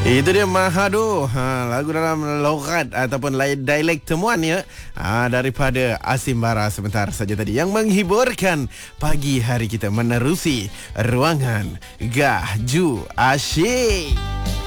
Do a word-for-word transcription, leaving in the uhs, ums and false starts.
Itu dia Mahado, ha, lagu dalam logat ataupun lain dialek temuan ya, ha, daripada Asim Bara sebentar saja tadi yang menghiburkan pagi hari kita menerusi ruangan Gah Ju Asyik.